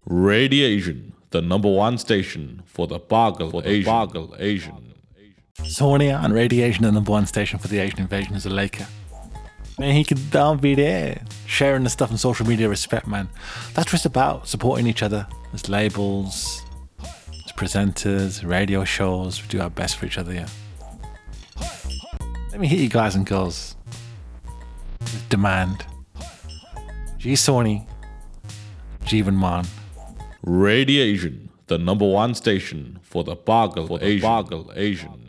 Radiation, the number one station for the Bargle Asian. Sonia on Radiation, the number one station for the Asian invasion, is a Laker. Man, he could down be there, sharing the stuff on social media, respect, man. That's what it's about, supporting each other as labels, as presenters, radio shows. We do our best for each other, yeah. Let me hit you guys and girls with demand. G Sony, Jeevan Man. Radiation, the number one station for the Bargle Asian.